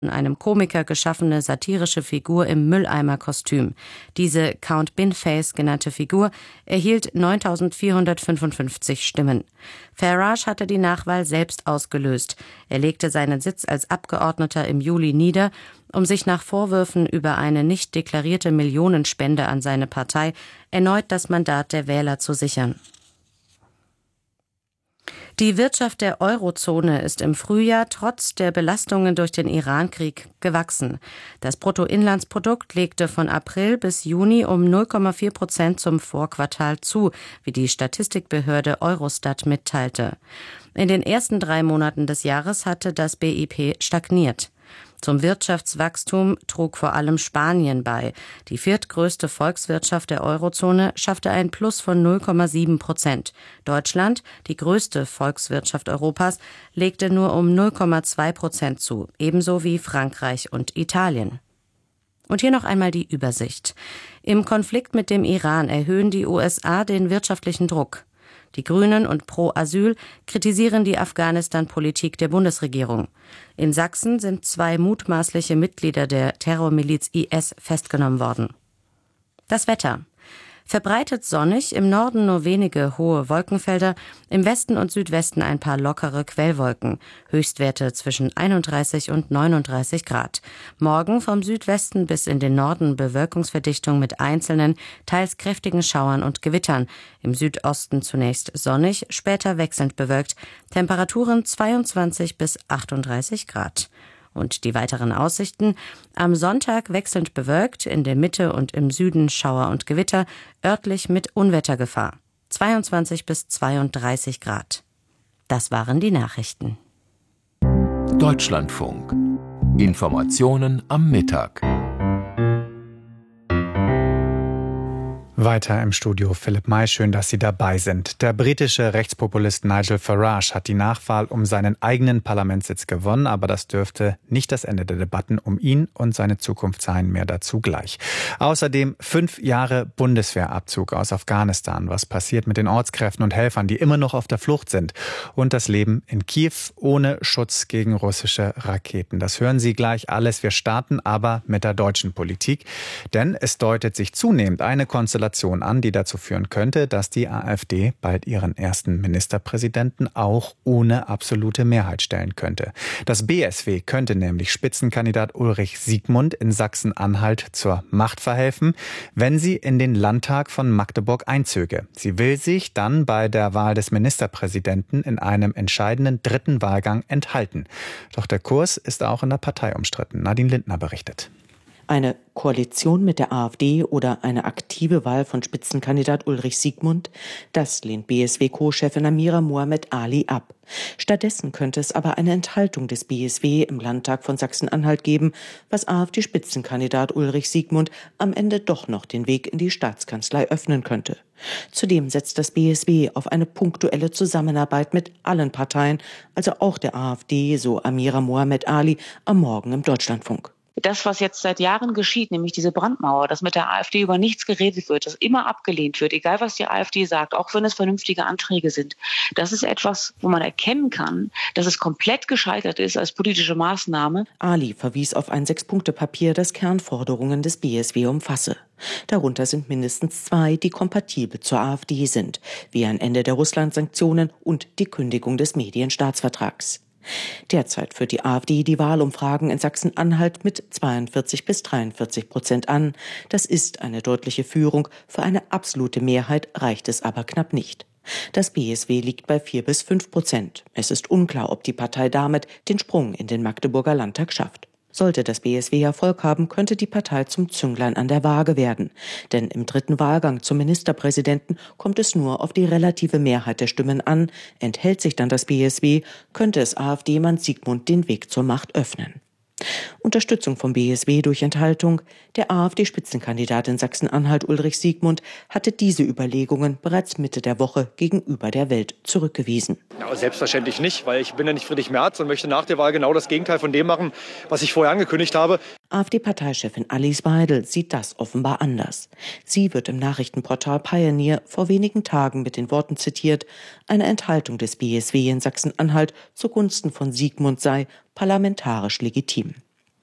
einem Komiker geschaffene satirische Figur im Mülleimerkostüm. Diese Count Binface genannte Figur erhielt 9.455 Stimmen. Farage hatte die Nachwahl selbst ausgelöst. Er legte seinen Sitz als Abgeordneter im Juli nieder, um sich nach Vorwürfen über eine nicht deklarierte Millionenspende an seine Partei erneut das Mandat der Wähler zu sichern. Die Wirtschaft der Eurozone ist im Frühjahr trotz der Belastungen durch den Iran-Krieg gewachsen. Das Bruttoinlandsprodukt legte von April bis Juni um 0,4% zum Vorquartal zu, wie die Statistikbehörde Eurostat mitteilte. In den ersten 3 Monaten des Jahres hatte das BIP stagniert. Zum Wirtschaftswachstum trug vor allem Spanien bei. Die viertgrößte Volkswirtschaft der Eurozone schaffte ein Plus von 0,7%. Deutschland, die größte Volkswirtschaft Europas, legte nur um 0,2% zu, ebenso wie Frankreich und Italien. Und hier noch einmal die Übersicht. Im Konflikt mit dem Iran erhöhen die USA den wirtschaftlichen Druck. Die Grünen und Pro Asyl kritisieren die Afghanistan-Politik der Bundesregierung. In Sachsen sind 2 mutmaßliche Mitglieder der Terrormiliz IS festgenommen worden. Das Wetter. Verbreitet sonnig, im Norden nur wenige hohe Wolkenfelder, im Westen und Südwesten ein paar lockere Quellwolken, Höchstwerte zwischen 31 und 39 Grad. Morgen vom Südwesten bis in den Norden Bewölkungsverdichtung mit einzelnen, teils kräftigen Schauern und Gewittern. Im Südosten zunächst sonnig, später wechselnd bewölkt, Temperaturen 22 bis 38 Grad. Und die weiteren Aussichten: am Sonntag wechselnd bewölkt, in der Mitte und im Süden Schauer und Gewitter, örtlich mit Unwettergefahr. 22 bis 32 Grad. Das waren die Nachrichten. Deutschlandfunk. Informationen am Mittag. Weiter im Studio Philipp May, schön, dass Sie dabei sind. Der britische Rechtspopulist Nigel Farage hat die Nachwahl um seinen eigenen Parlamentssitz gewonnen, aber das dürfte nicht das Ende der Debatten um ihn und seine Zukunft sein, mehr dazu gleich. Außerdem 5 Jahre Bundeswehrabzug aus Afghanistan. Was passiert mit den Ortskräften und Helfern, die immer noch auf der Flucht sind? Und das Leben in Kiew ohne Schutz gegen russische Raketen. Das hören Sie gleich alles. Wir starten aber mit der deutschen Politik, denn es deutet sich zunehmend eine Konstellation an, die dazu führen könnte, dass die AfD bald ihren ersten Ministerpräsidenten auch ohne absolute Mehrheit stellen könnte. Das BSW könnte nämlich Spitzenkandidat Ulrich Siegmund in Sachsen-Anhalt zur Macht verhelfen, wenn sie in den Landtag von Magdeburg einzöge. Sie will sich dann bei der Wahl des Ministerpräsidenten in einem entscheidenden 3. Wahlgang enthalten. Doch der Kurs ist auch in der Partei umstritten. Nadine Lindner berichtet. Eine Koalition mit der AfD oder eine aktive Wahl von Spitzenkandidat Ulrich Siegmund, das lehnt BSW-Co-Chefin Amira Mohamed Ali ab. Stattdessen könnte es aber eine Enthaltung des BSW im Landtag von Sachsen-Anhalt geben, was AfD-Spitzenkandidat Ulrich Siegmund am Ende doch noch den Weg in die Staatskanzlei öffnen könnte. Zudem setzt das BSW auf eine punktuelle Zusammenarbeit mit allen Parteien, also auch der AfD, so Amira Mohamed Ali am Morgen im Deutschlandfunk. Das, was jetzt seit Jahren geschieht, nämlich diese Brandmauer, dass mit der AfD über nichts geredet wird, dass immer abgelehnt wird, egal was die AfD sagt, auch wenn es vernünftige Anträge sind, das ist etwas, wo man erkennen kann, dass es komplett gescheitert ist als politische Maßnahme. Ali verwies auf ein 6-Punkte-Papier, das Kernforderungen des BSW umfasse. Darunter sind mindestens 2, die kompatibel zur AfD sind, wie ein Ende der Russland-Sanktionen und die Kündigung des Medienstaatsvertrags. Derzeit führt die AfD die Wahlumfragen in Sachsen-Anhalt mit 42-43% an. Das ist eine deutliche Führung. Für eine absolute Mehrheit reicht es aber knapp nicht. Das BSW liegt bei 4-5%. Es ist unklar, ob die Partei damit den Sprung in den Magdeburger Landtag schafft. Sollte das BSW Erfolg haben, könnte die Partei zum Zünglein an der Waage werden. Denn im 3. Wahlgang zum Ministerpräsidenten kommt es nur auf die relative Mehrheit der Stimmen an. Enthält sich dann das BSW, könnte es AfD-Mann Siegmund den Weg zur Macht öffnen. Unterstützung vom BSW durch Enthaltung. Der AfD-Spitzenkandidat in Sachsen-Anhalt Ulrich Siegmund hatte diese Überlegungen bereits Mitte der Woche gegenüber der Welt zurückgewiesen. Ja, selbstverständlich nicht, weil ich bin ja nicht Friedrich Merz und möchte nach der Wahl genau das Gegenteil von dem machen, was ich vorher angekündigt habe. AfD-Parteichefin Alice Weidel sieht das offenbar anders. Sie wird im Nachrichtenportal Pioneer vor wenigen Tagen mit den Worten zitiert, eine Enthaltung des BSW in Sachsen-Anhalt zugunsten von Siegmund sei parlamentarisch legitim.